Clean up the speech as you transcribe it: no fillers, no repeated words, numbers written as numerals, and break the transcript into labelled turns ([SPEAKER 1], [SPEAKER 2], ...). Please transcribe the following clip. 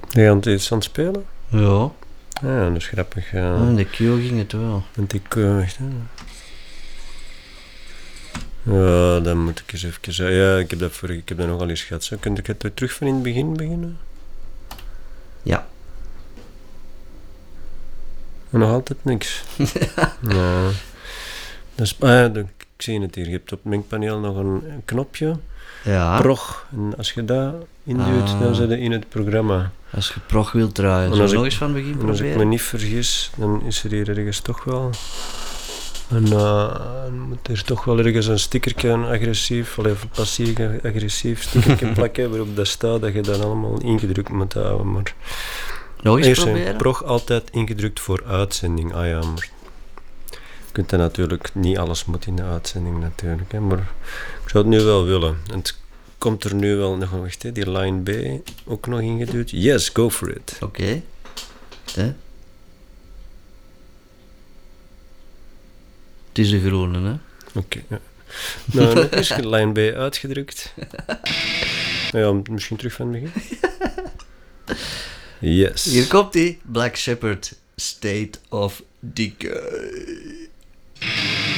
[SPEAKER 1] Ben je iets aan het spelen?
[SPEAKER 2] Ja.
[SPEAKER 1] Ja, dat is grappig.
[SPEAKER 2] In de queue ging het wel.
[SPEAKER 1] Want ik... wacht, hè. Ja, dan moet ik eens even... Ja, ik heb dat nogal eens gehad. Zo. Kun ik het terug van in het begin beginnen?
[SPEAKER 2] Ja.
[SPEAKER 1] En nog altijd niks. Ja. Dat is, ik zie het hier. Je hebt op het mengpaneel nog een knopje.
[SPEAKER 2] Ja.
[SPEAKER 1] Prog. En als je dat induwt, dan zit je in het programma.
[SPEAKER 2] Als je prog wilt draaien, zullen we nog eens van het begin
[SPEAKER 1] proberen? Als ik me niet vergis, dan is er hier ergens toch wel... moet er toch wel ergens een stickertje, een agressief, of passief-agressief stickertje plakken, waarop dat staat dat je dat allemaal ingedrukt moet houden. Maar
[SPEAKER 2] nog eens
[SPEAKER 1] eerst
[SPEAKER 2] proberen?
[SPEAKER 1] Prog altijd ingedrukt voor uitzending. Ah ja, maar je kunt dat natuurlijk, niet alles moet in de uitzending natuurlijk, hè, maar ik zou het nu wel willen. En het komt er nu wel nog, wacht, hè, die line B ook nog ingeduwd. Yes, go for it.
[SPEAKER 2] Oké. Het is de groene, hè?
[SPEAKER 1] Oké, ja. Nou, nog eens line B uitgedrukt. Ja, misschien terug van het begin. Yes.
[SPEAKER 2] Hier komt ie. Black Shepherd, State of Decay.